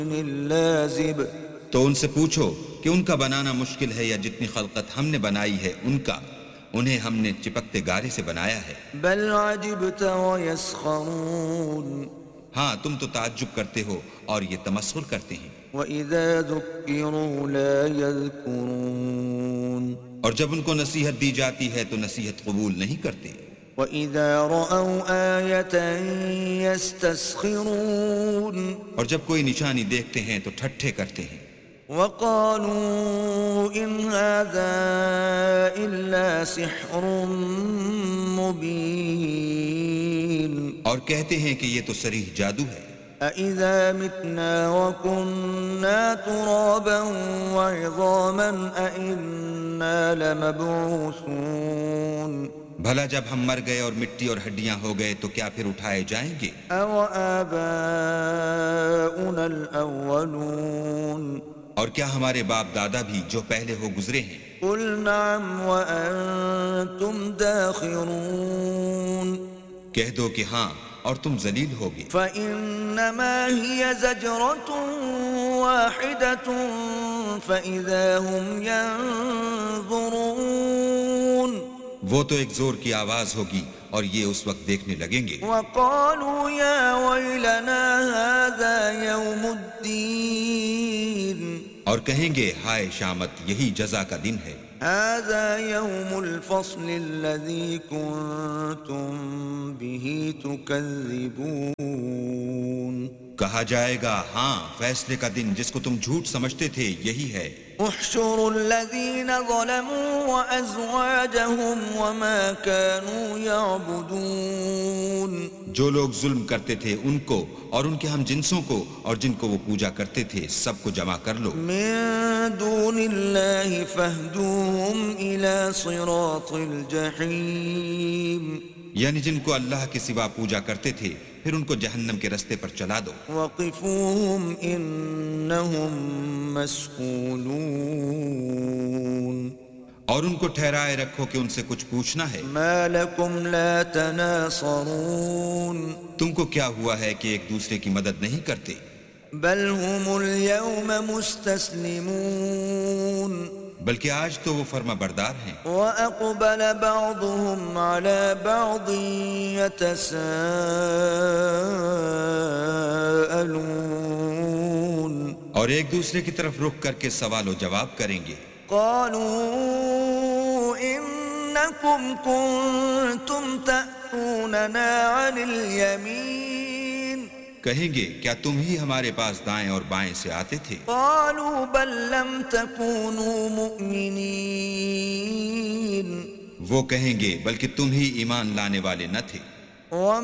اللازب تو ان سے پوچھو کہ ان کا بنانا مشکل ہے یا جتنی خلقت ہم نے بنائی ہے ان کا، انہیں ہم نے چپکتے گارے سے بنایا ہے۔ بل عجبت ويسخرون ہاں تم تو تعجب کرتے ہو اور یہ تمسخر کرتے ہیں، وإذا ذكروا لا يذكرون اور جب ان کو نصیحت دی جاتی ہے تو نصیحت قبول نہیں کرتے، وإذا رأوا آية يستسخرون اور جب کوئی نشانی دیکھتے ہیں تو ٹھٹھے کرتے ہیں، وقالوا إن هذا إلا سحر مبين اور کہتے ہیں کہ یہ تو صریح جادو ہے۔ أإذا متنا وكنا ترابا وعظاما أإنا لمبعوثون بھلا جب ہم مر گئے اور مٹی اور ہڈیاں ہو گئے تو کیا پھر اٹھائے جائیں گے؟ أو آباؤنا الأولون اور کیا ہمارے باپ دادا بھی جو پہلے ہو گزرے ہیں؟ قل نعم وأنتم داخرون کہہ دو کہ ہاں اور تم ذلیل ہوگے۔ فإنما هي زجرة واحدة فإذا هم ينظرون وہ تو ایک زور کی آواز ہوگی اور یہ اس وقت دیکھنے لگیں گے۔ وقالوا يا ويلنا هذا يوم الدين اور کہیں گے ہائے شامت، یہی جزا کا دن ہے۔ هذا يوم الفصل الذي كنتم به تكذبون کہا جائے گا ہاں فیصلے کا دن جس کو تم جھوٹ سمجھتے تھے یہی ہے۔ احشروا الذين ظلموا وأزواجهم وما كانوا يعبدون جو لوگ ظلم کرتے تھے ان کو اور ان کے ہم جنسوں کو اور جن کو وہ پوجا کرتے تھے سب کو جمع کر لو۔ من دون الله فاهدوهم إلى صراط الجحيم یعنی جن کو اللہ کے سوا پوجا کرتے تھے پھر ان کو جہنم کے رستے پر چلا دو۔ وقفوهم إنهم مسئولون اور ان کو ٹھہرائے رکھو کہ ان سے کچھ پوچھنا ہے۔ ما لكم لا تناصرون تم کو کیا ہوا ہے کہ ایک دوسرے کی مدد نہیں کرتے؟ بل هم اليوم مستسلمون بلکہ آج تو وہ فرما بردار ہیں۔ وأقبل بعضهم على بعض يتساءلون اور ایک دوسرے کی طرف رخ کر کے سوال و جواب کریں گے۔ قالوا إنكم كنتم تأتوننا عن اليمين کہیں گے کیا تم ہی ہمارے پاس دائیں اور بائیں سے آتے تھے؟ قالوا بل لم تكونوا مؤمنين وہ کہیں گے بلکہ تم ہی ایمان لانے والے نہ تھے۔